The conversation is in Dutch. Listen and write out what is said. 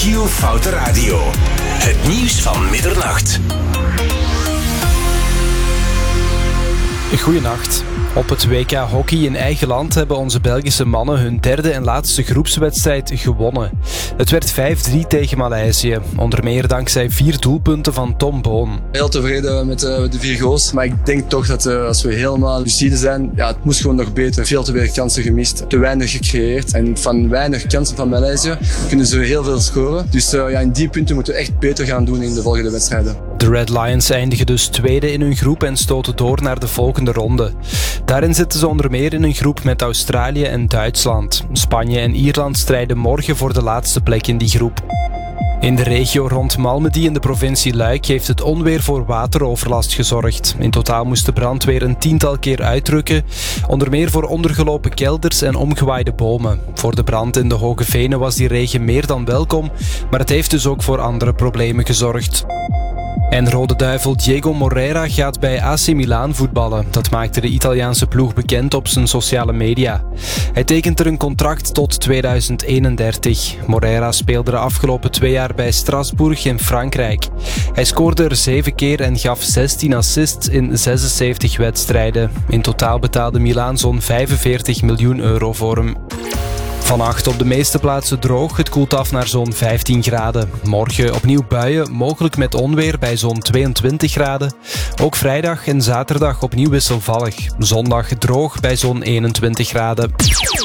Gio Foute Radio. Het nieuws van middernacht. Goedenacht. Op het WK Hockey in eigen land hebben onze Belgische mannen hun derde en laatste groepswedstrijd gewonnen. Het werd 5-3 tegen Maleisië, onder meer dankzij 4 doelpunten van Tom Boon. Heel tevreden met de 4 goals, maar ik denk toch dat als we helemaal lucide zijn, het moest gewoon nog beter. Veel te veel kansen gemist, te weinig gecreëerd en van weinig kansen van Maleisië kunnen ze heel veel scoren. Dus in die punten moeten we echt beter gaan doen in de volgende wedstrijden. De Red Lions eindigen dus tweede in hun groep en stoten door naar de volgende ronde. Daarin zitten ze onder meer in een groep met Australië en Duitsland. Spanje en Ierland strijden morgen voor de laatste plek in die groep. In de regio rond Malmedy in de provincie Luik heeft het onweer voor wateroverlast gezorgd. In totaal moest de brandweer een 10-tal keer uitrukken, onder meer voor ondergelopen kelders en omgewaaide bomen. Voor de brand in de Hoge Venen was die regen meer dan welkom, maar het heeft dus ook voor andere problemen gezorgd. En Rode Duivel Diego Moreira gaat bij AC Milan voetballen. Dat maakte de Italiaanse ploeg bekend op zijn sociale media. Hij tekent er een contract tot 2031. Moreira speelde de afgelopen 2 jaar bij Strasbourg in Frankrijk. Hij scoorde er 7 keer en gaf 16 assists in 76 wedstrijden. In totaal betaalde Milan zo'n 45 miljoen euro voor hem. Vannacht op de meeste plaatsen droog, het koelt af naar zo'n 15 graden. Morgen opnieuw buien, mogelijk met onweer bij zo'n 22 graden. Ook vrijdag en zaterdag opnieuw wisselvallig. Zondag droog bij zo'n 21 graden.